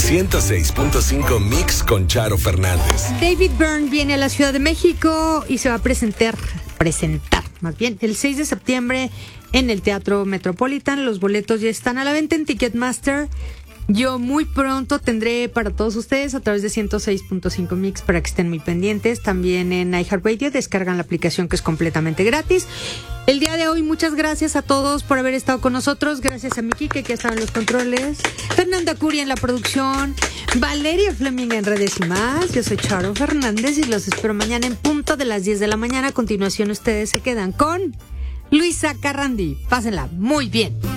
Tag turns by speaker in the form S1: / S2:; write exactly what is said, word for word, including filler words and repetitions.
S1: ciento seis punto cinco Mix con Charo Fernández.
S2: David Byrne viene a la Ciudad de México y se va a presentar, presentar más bien, el seis de septiembre en el Teatro Metropolitan. Los boletos ya están a la venta en Ticketmaster. Yo muy pronto tendré para todos ustedes a través de ciento seis punto cinco Mix para que estén muy pendientes. También en iHeartRadio descargan la aplicación que es completamente gratis. El día de hoy, muchas gracias a todos por haber estado con nosotros. Gracias a mi Kike, que está en los controles. Fernanda Curia en la producción. Valeria Fleming en redes y más. Yo soy Charo Fernández y los espero mañana en punto de las diez de la mañana. A continuación, ustedes se quedan con Luisa Carrandi. Pásenla muy bien.